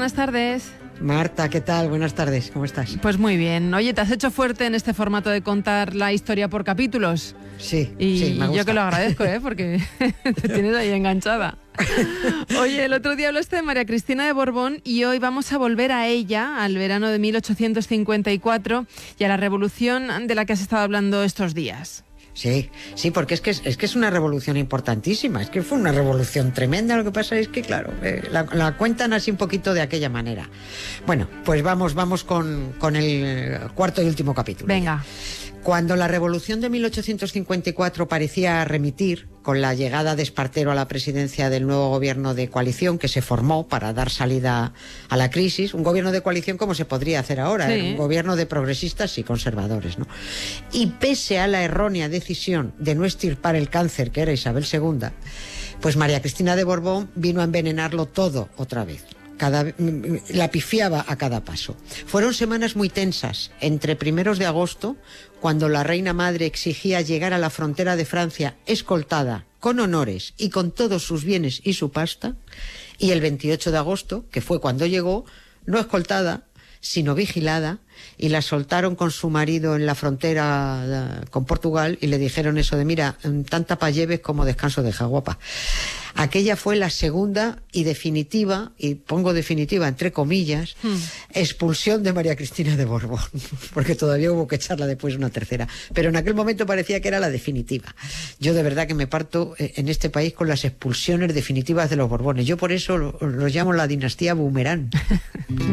buenas tardes. Marta, ¿qué tal? Buenas tardes, ¿cómo estás? Pues muy bien. Oye, ¿te has hecho fuerte en este formato de contar la historia por capítulos? Sí, y sí, me gusta. Yo que lo agradezco, porque te tienes ahí enganchada. Oye, el otro día hablaste de María Cristina de Borbón y hoy vamos a volver a ella, al verano de 1854 y a la revolución de la que has estado hablando estos días. Sí, porque es que es una revolución importantísima, es que fue una revolución tremenda. Lo que pasa es que, claro, la cuentan así un poquito de aquella manera. Bueno, pues vamos con el cuarto y último capítulo. Venga. Cuando la revolución de 1854 parecía remitir, con la llegada de Espartero a la presidencia del nuevo gobierno de coalición que se formó para dar salida a la crisis, un gobierno de coalición como se podría hacer ahora, sí. Un gobierno de progresistas y conservadores, ¿no? Y pese a la errónea decisión de no extirpar el cáncer que era Isabel II, pues María Cristina de Borbón vino a envenenarlo todo otra vez. La pifiaba a cada paso. Fueron semanas muy tensas, entre primeros de agosto, cuando la reina madre exigía llegar a la frontera de Francia escoltada, con honores y con todos sus bienes y su pasta, y el 28 de agosto, que fue cuando llegó, no escoltada, sino vigilada, y la soltaron con su marido en la frontera con Portugal y le dijeron eso de: mira, tanta pa' lleves como descanso de jaguapa. Aquella fue la segunda y definitiva, y pongo definitiva entre comillas, expulsión de María Cristina de Borbón, porque todavía hubo que echarla después una tercera, pero en aquel momento parecía que era la definitiva. Yo de verdad que me parto en este país con las expulsiones definitivas de los Borbones. Yo por eso lo llamo la dinastía Boomerang.